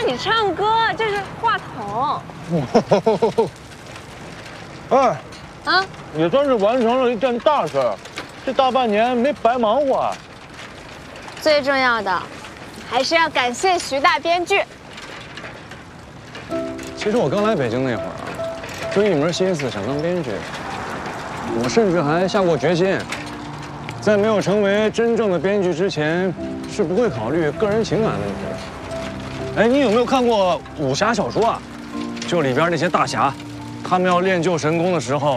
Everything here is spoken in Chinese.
你唱歌，这是话筒。 哎， 啊， 也算是完成了一件大事儿，这大半年没白忙活。 最重要的，还是要感谢徐大编剧。 其实我刚来北京那会儿啊，就一门心思想当编剧，我甚至还下过决心，在没有成为真正的编剧之前，是不会考虑个人情感问题的。哎，你有没有看过武侠小说啊？就里边那些大侠，他们要练就神功的时候。